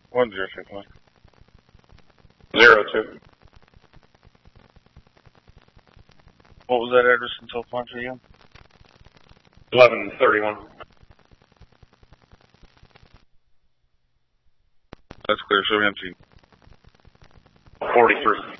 1061. 02. What was that address in Telefonte again? 1131. That's clear, so empty. 43.